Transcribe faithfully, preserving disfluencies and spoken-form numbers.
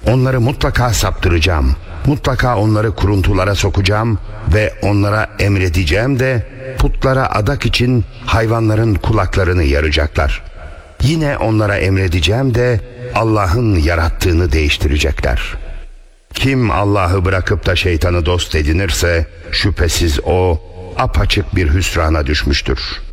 Onları mutlaka saptıracağım. Mutlaka onları kuruntulara sokacağım ve onlara emredeceğim de putlara adak için hayvanların kulaklarını yaracaklar. Yine onlara emredeceğim de Allah'ın yarattığını değiştirecekler. Kim Allah'ı bırakıp da şeytanı dost edinirse şüphesiz o apaçık bir hüsrana düşmüştür.